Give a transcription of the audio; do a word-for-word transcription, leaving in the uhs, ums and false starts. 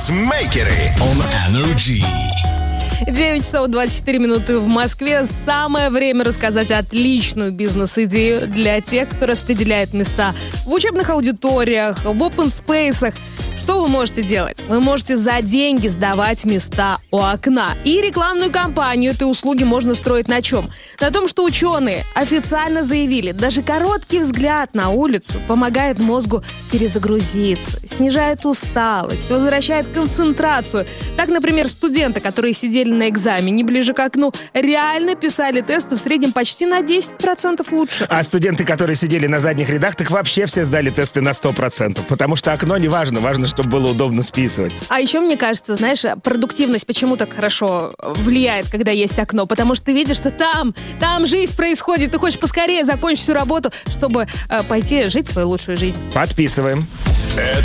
Бизнесмейкеры on Energy. девять часов двадцать четыре минуты в Москве. Самое время рассказать отличную бизнес-идею для тех, кто распределяет места в учебных аудиториях, в open space'ах. Что вы можете делать? Вы можете за деньги сдавать места у окна. И рекламную кампанию этой услуги можно строить на чем? На том, что ученые официально заявили, даже короткий взгляд на улицу помогает мозгу перезагрузиться, снижает усталость, возвращает концентрацию. Так, например, студенты, которые сидели на экзамене ближе к окну, реально писали тесты в среднем почти на десять процентов лучше. А студенты, которые сидели на задних рядах, так вообще все сдали тесты на сто процентов, потому что окно не важно, важно, чтобы было удобно списывать. А еще, мне кажется, знаешь, продуктивность почему так хорошо влияет, когда есть окно, потому что ты видишь, что там, там жизнь происходит, ты хочешь поскорее закончить всю работу, чтобы э, пойти жить свою лучшую жизнь. Подписываем.